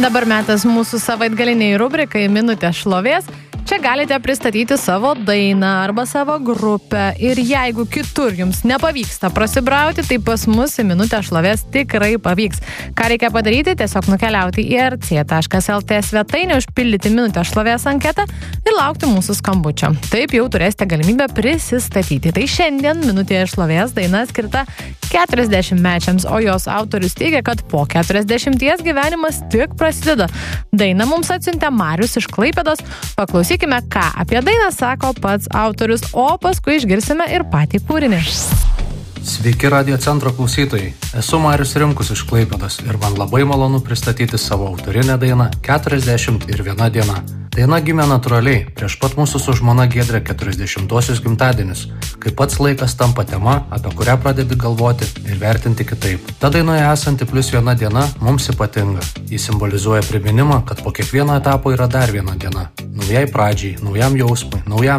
Dabar metas mūsų savaitgaliniai rubrikai Minutė šlovės. Čia galite pristatyti savo dainą arba savo grupę ir jeigu kitur jums nepavyksta prasibrauti, tai pas mus į Minutę šlovės tikrai pavyks. Ką reikia padaryti? Tiesiog nukeliauti į rc.lt svetainę, užpildyti Minutę šlovės anketą ir laukti mūsų skambučio. Taip jau turėsite galimybę prisistatyti. Tai šiandien Minutėje šlovės daina skirta 40-mečiams, o jos autorius teigia, kad po 40 gyvenimas tik prasideda. Dainą mums atsiuntė Marius iš Klaipėdos. Paklausykime, ką apie dainą sako pats autorius, o paskui išgirsime ir patį kūrinį. Sveiki Radio centro klausytojai. Esu Marius Rimkus iš Klaipėdos ir man labai malonu pristatyti savo autorinę dainą 41 diena. Daina gimė natūraliai, prieš pat mūsų su žmona Giedre 40-osius gimtadienius, kai pats laikas tampa tema, apie kurią pradedi galvoti ir vertinti kitaip. Ta dainoje esanti +1 diena mums ypatinga. Jis simbolizuoja priminimą, kad po kiekvieno etapo yra dar viena diena. Naujai pradžiai, naujam jausmui, naujam